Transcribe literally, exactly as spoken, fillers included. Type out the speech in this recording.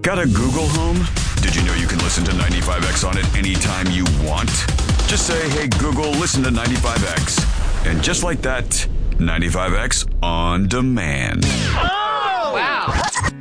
Got a Google Home? Did you know you can listen to ninety-five X on it anytime you want? Just say, hey, Google, listen to ninety-five X. And just like that, ninety-five X on demand. Oh! Wow.